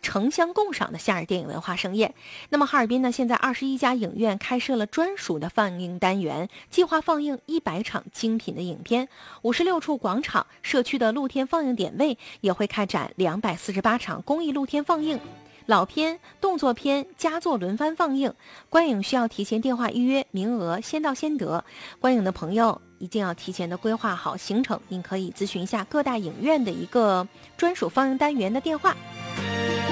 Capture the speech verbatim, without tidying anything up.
城乡共赏的夏日电影文化盛宴。那么哈尔滨呢，现在二十一家影院开设了专属的放映单元，计划放映一百场精品的影片，五十六处广场、社区的露天放映点位也会开展两百四十八场公益露天放映。老片、动作片、佳作轮番放映，观影需要提前电话预约，名额先到先得。观影的朋友一定要提前的规划好行程，您可以咨询一下各大影院的一个专属放映单元的电话。